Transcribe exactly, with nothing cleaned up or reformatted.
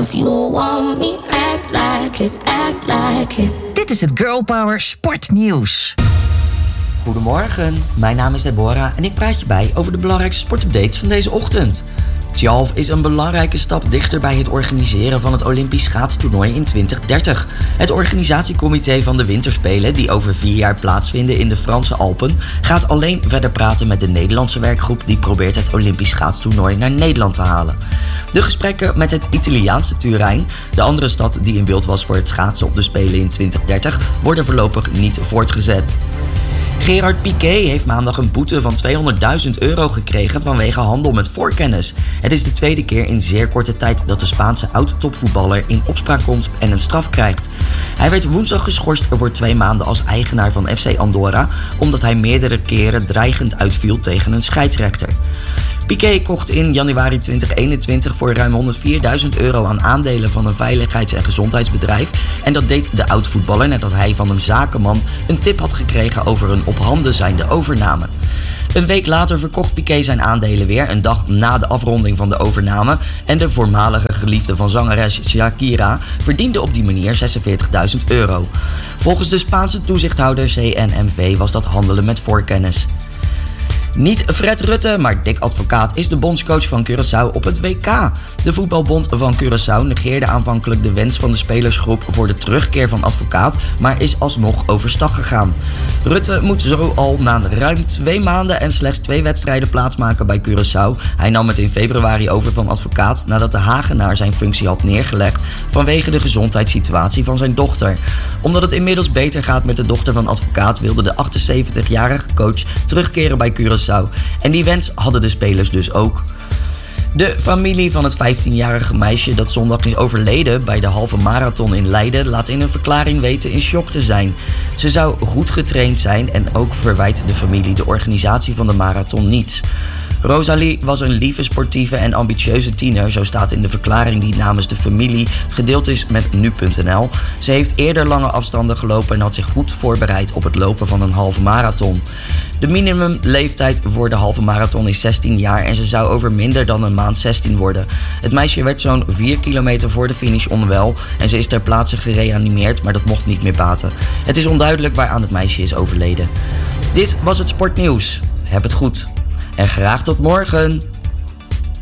If you want me, act like it, act like it. Dit is het Girl Power Sportnieuws. Goedemorgen, mijn naam is Deborah en ik praat je bij over de belangrijkste sportupdates van deze ochtend. Tjalf is een belangrijke stap dichter bij het organiseren van het Olympisch schaatstoernooi in twintig dertig. Het organisatiecomité van de winterspelen, die over vier jaar plaatsvinden in de Franse Alpen, gaat alleen verder praten met de Nederlandse werkgroep die probeert het Olympisch schaatstoernooi naar Nederland te halen. De gesprekken met het Italiaanse Turijn, de andere stad die in beeld was voor het schaatsen op de Spelen in twintig dertig, worden voorlopig niet voortgezet. Gerard Piqué heeft maandag een boete van tweehonderdduizend euro gekregen vanwege handel met voorkennis. Het is de tweede keer in zeer korte tijd dat de Spaanse oud-topvoetballer in opspraak komt en een straf krijgt. Hij werd woensdag geschorst voor twee maanden als eigenaar van F C Andorra, omdat hij meerdere keren dreigend uitviel tegen een scheidsrechter. Piqué kocht in januari twintig eenentwintig voor ruim honderdvierduizend euro aan aandelen van een veiligheids- en gezondheidsbedrijf. En dat deed de oud-voetballer nadat hij van een zakenman een tip had gekregen over een op handen zijnde overname. Een week later verkocht Piqué zijn aandelen weer, een dag na de afronding van de overname. En de voormalige geliefde van zangeres Shakira verdiende op die manier zesenveertigduizend euro. Volgens de Spaanse toezichthouder C N M V was dat handelen met voorkennis. Niet Fred Rutte, maar Dick Advocaat is de bondscoach van Curaçao op het W K. De voetbalbond van Curaçao negeerde aanvankelijk de wens van de spelersgroep voor de terugkeer van Advocaat, maar is alsnog overstag gegaan. Rutte moet zo al na ruim twee maanden en slechts twee wedstrijden plaatsmaken bij Curaçao. Hij nam het in februari over van Advocaat nadat de Hagenaar zijn functie had neergelegd vanwege de gezondheidssituatie van zijn dochter. Omdat het inmiddels beter gaat met de dochter van Advocaat wilde de achtenzeventigjarige coach terugkeren bij Curaçao. En die wens hadden de spelers dus ook. De familie van het vijftienjarige meisje dat zondag is overleden bij de halve marathon in Leiden laat in een verklaring weten in shock te zijn. Ze zou goed getraind zijn en ook verwijt de familie de organisatie van de marathon niets. Rosalie was een lieve, sportieve en ambitieuze tiener, zo staat in de verklaring die namens de familie gedeeld is met nu punt n l. Ze heeft eerder lange afstanden gelopen en had zich goed voorbereid op het lopen van een halve marathon. De minimumleeftijd voor de halve marathon is zestien jaar en ze zou over minder dan een maand zestien worden. Het meisje werd zo'n vier kilometer voor de finish onwel en ze is ter plaatse gereanimeerd, maar dat mocht niet meer baten. Het is onduidelijk waaraan het meisje is overleden. Dit was het sportnieuws. Heb het goed. En graag tot morgen.